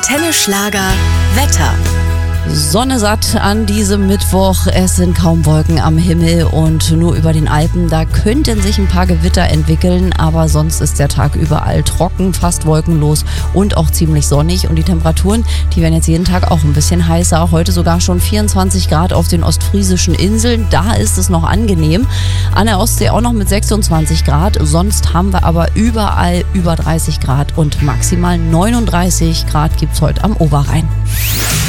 Antenne Schlager Wetter. Sonne satt an diesem Mittwoch. Es sind kaum Wolken am Himmel und nur über den Alpen. Da könnten sich ein paar Gewitter entwickeln, aber sonst ist der Tag überall trocken, fast wolkenlos und auch ziemlich sonnig. Und die Temperaturen, die werden jetzt jeden Tag auch ein bisschen heißer. Heute sogar schon 24 Grad auf den ostfriesischen Inseln. Da ist es noch angenehm. An der Ostsee auch noch mit 26 Grad. Sonst haben wir aber überall über 30 Grad und maximal 39 Grad gibt es heute am Oberrhein.